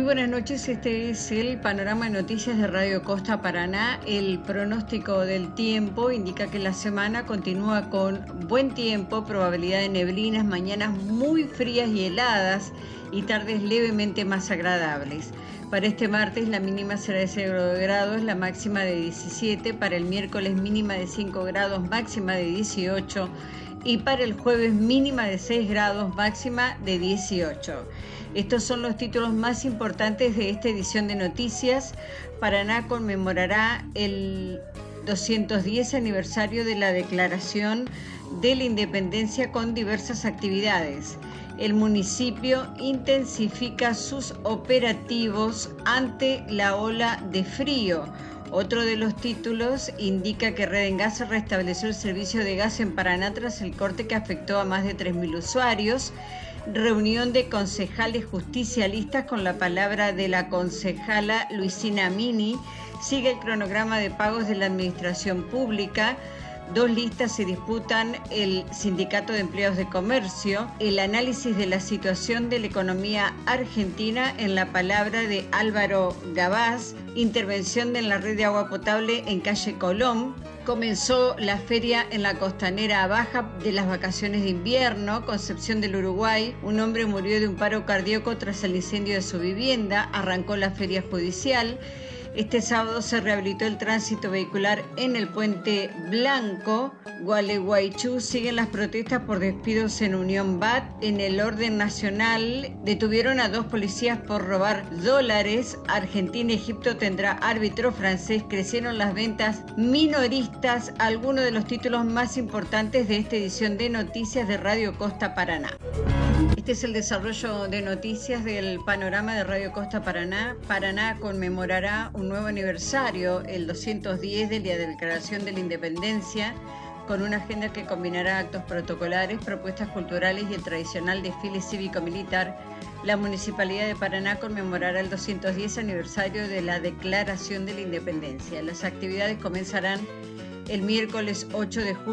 buenas noches, este es el panorama de noticias de Radio Costa Paraná. El pronóstico del tiempo indica que la semana continúa con buen tiempo, probabilidad de neblinas, mañanas muy frías y heladas y tardes levemente más agradables. Para este martes la mínima será de 0 grados, la máxima de 17, para el miércoles mínima de 5 grados, máxima de 18 y para el jueves mínima de 6 grados, máxima de 18. Estos son los títulos más importantes de esta edición de noticias. Paraná conmemorará el 210 aniversario de la Declaración de la Independencia con diversas actividades. El municipio intensifica sus operativos ante la ola de frío. Otro de los títulos indica que Redengas restableció el servicio de gas en Paraná tras el corte que afectó a más de 3.000 usuarios. Reunión de concejales justicialistas con la palabra de la concejala Luisina Mini. Sigue el cronograma de pagos de la administración pública. Dos listas se disputan el Sindicato de Empleados de Comercio. El análisis de la situación de la economía argentina en la palabra de Álvaro Gabás. Intervención en la red de agua potable en calle Colón. Comenzó la feria en la Costanera Baja de las vacaciones de invierno. Concepción del Uruguay. Un hombre murió de un paro cardíaco tras el incendio de su vivienda. Arrancó la feria judicial. Este sábado se rehabilitó el tránsito vehicular en el Puente Blanco. Gualeguaychú siguen las protestas por despidos en Unión BAT. En el orden nacional detuvieron a 2 policías por robar dólares. Argentina y Egipto tendrá árbitro francés. Crecieron las ventas minoristas. Algunos de los títulos más importantes de esta edición de noticias de Radio Costa Paraná. Este es el desarrollo de noticias del panorama de Radio Costa Paraná. Paraná conmemorará un nuevo aniversario, el 210 de la Declaración de la Independencia, con una agenda que combinará actos protocolares, propuestas culturales y el tradicional desfile cívico-militar. La Municipalidad de Paraná conmemorará el 210 aniversario de la Declaración de la Independencia. Las actividades comenzarán el miércoles 8 de julio.